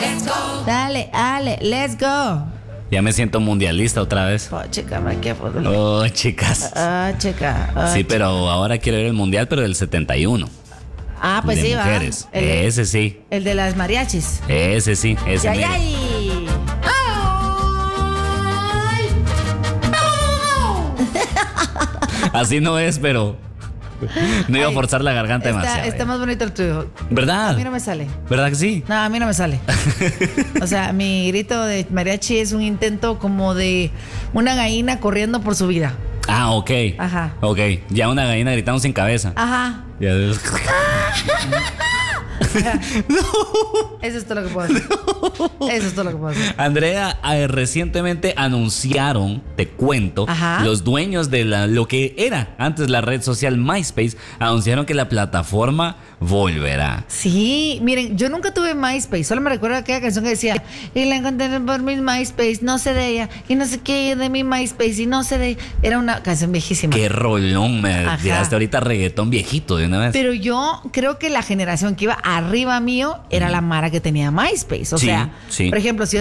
Dale, Ale, let's go. Ya me siento mundialista otra vez. Oh, chica, me qué fútbol. Oh, chicas. Chica. Sí, pero ahora quiero ver el mundial, pero del 71. Pues de sí, mujeres. va. Ese sí. El de las mariachis. Ese sí, ese ¡Ay, mero. ay! Así no es, pero no iba a forzar la garganta demasiado. Está más bonito el tuyo. ¿Verdad? A mí no me sale. ¿Verdad que sí? No, a mí no me sale. O sea, mi grito de mariachi es un intento como de una gallina corriendo por su vida. Ah, ok. Ajá. Ok, ya una gallina gritando sin cabeza. Ajá. Ya. Eso es todo lo que puedo hacer. Eso es todo lo que puedo hacer. Andrea, recientemente anunciaron, te cuento, Ajá. los dueños de lo que era antes la red social MySpace, anunciaron que la plataforma volverá. Sí, miren, yo nunca tuve MySpace, solo me recuerdo aquella canción que decía, y la encontré por mi MySpace, no sé de ella, y no sé qué de mi MySpace, y no sé de... Era una canción viejísima. Qué rolón, me Ajá. tiraste ahorita reggaetón viejito de una vez. Pero yo creo que la generación que iba arriba mío era la mara que tenía MySpace. O Sí, sea, sí. por ejemplo, si